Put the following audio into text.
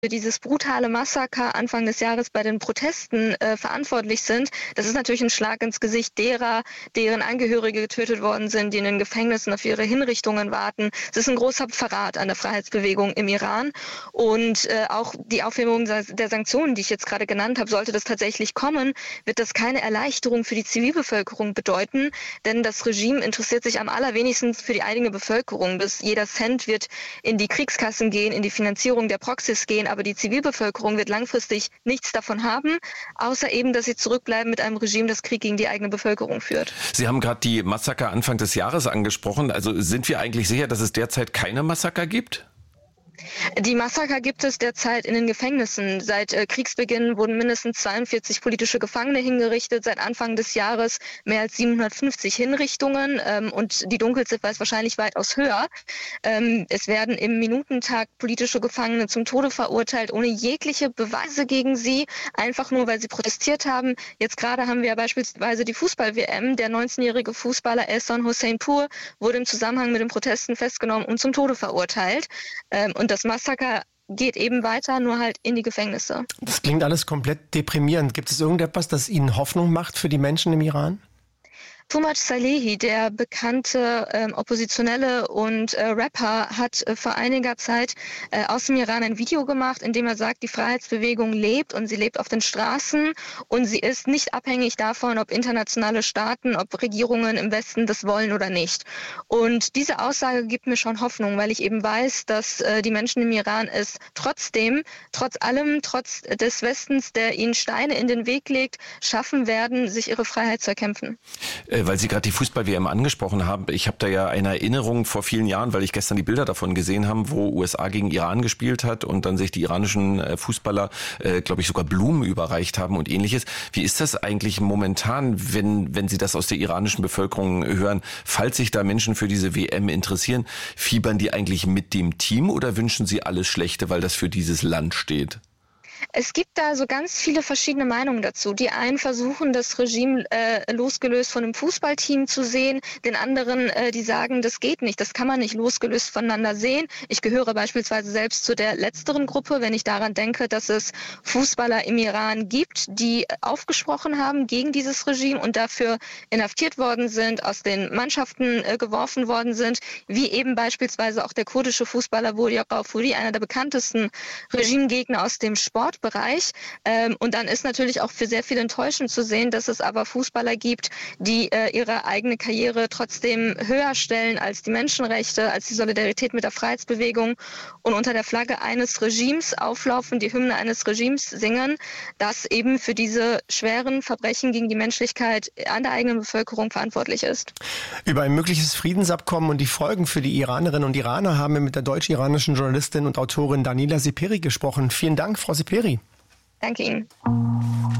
für dieses brutale Massaker Anfang des Jahres bei den Protesten verantwortlich sind. Das ist natürlich ein Schlag ins Gesicht derer, deren Angehörige getötet worden sind, die in den Gefängnissen auf ihre Hinrichtungen warten. Es ist ein großer Verrat an der Freiheitsbewegung im Iran. Und auch die Aufhebung der Sanktionen, die ich jetzt gerade genannt habe, sollte das tatsächlich kommen, wird das keine Erleichterung für die Zivilbevölkerung bedeuten. Denn das Regime interessiert sich am allerwenigsten für die eigene Bevölkerung. Jeder Cent wird in die Kriegskassen gehen, in die Finanzierung der Proxys gehen, aber die Zivilbevölkerung wird langfristig nichts davon haben, außer eben, dass sie zurückbleiben mit einem Regime, das Krieg gegen die eigene Bevölkerung führt. Sie haben gerade die Massaker Anfang des Jahres angesprochen. Also sind wir eigentlich sicher, dass es derzeit keine Massaker gibt? Die Massaker gibt es derzeit in den Gefängnissen. Seit Kriegsbeginn wurden mindestens 42 politische Gefangene hingerichtet. Seit Anfang des Jahres mehr als 750 Hinrichtungen und die Dunkelziffer ist wahrscheinlich weitaus höher. Es werden im Minutentakt politische Gefangene zum Tode verurteilt, ohne jegliche Beweise gegen sie, einfach nur, weil sie protestiert haben. Jetzt gerade haben wir ja beispielsweise die Fußball-WM. Der 19-jährige Fußballer Ehsan Hossein-Pur wurde im Zusammenhang mit den Protesten festgenommen und zum Tode verurteilt. Und das Massaker geht eben weiter, nur halt in die Gefängnisse. Das klingt alles komplett deprimierend. Gibt es irgendetwas, das Ihnen Hoffnung macht für die Menschen im Iran? Toomaj Salehi, der bekannte Oppositionelle und Rapper, hat vor einiger Zeit aus dem Iran ein Video gemacht, in dem er sagt, die Freiheitsbewegung lebt und sie lebt auf den Straßen und sie ist nicht abhängig davon, ob internationale Staaten, ob Regierungen im Westen das wollen oder nicht. Und diese Aussage gibt mir schon Hoffnung, weil ich eben weiß, dass die Menschen im Iran es trotz allem, trotz des Westens, der ihnen Steine in den Weg legt, schaffen werden, sich ihre Freiheit zu erkämpfen. Weil Sie gerade die Fußball-WM angesprochen haben, ich habe da ja eine Erinnerung vor vielen Jahren, weil ich gestern die Bilder davon gesehen habe, wo USA gegen Iran gespielt hat und dann sich die iranischen Fußballer, glaube ich, sogar Blumen überreicht haben und ähnliches. Wie ist das eigentlich momentan, wenn Sie das aus der iranischen Bevölkerung hören? Falls sich da Menschen für diese WM interessieren, fiebern die eigentlich mit dem Team oder wünschen sie alles Schlechte, weil das für dieses Land steht? Es gibt da so ganz viele verschiedene Meinungen dazu. Die einen versuchen, das Regime losgelöst von einem Fußballteam zu sehen. Den anderen, die sagen, das geht nicht, das kann man nicht losgelöst voneinander sehen. Ich gehöre beispielsweise selbst zu der letzteren Gruppe, wenn ich daran denke, dass es Fußballer im Iran gibt, die aufgesprochen haben gegen dieses Regime und dafür inhaftiert worden sind, aus den Mannschaften geworfen worden sind, wie eben beispielsweise auch der kurdische Fußballer Volia Ghafouri, einer der bekanntesten Regimegegner aus dem Sportbereich. Und dann ist natürlich auch für sehr viele enttäuschend zu sehen, dass es aber Fußballer gibt, die ihre eigene Karriere trotzdem höher stellen als die Menschenrechte, als die Solidarität mit der Freiheitsbewegung und unter der Flagge eines Regimes auflaufen, die Hymne eines Regimes singen, das eben für diese schweren Verbrechen gegen die Menschlichkeit an der eigenen Bevölkerung verantwortlich ist. Über ein mögliches Friedensabkommen und die Folgen für die Iranerinnen und Iraner haben wir mit der deutsch-iranischen Journalistin und Autorin Daniela Seperi gesprochen. Vielen Dank, Frau Seperi. Danke Ihnen.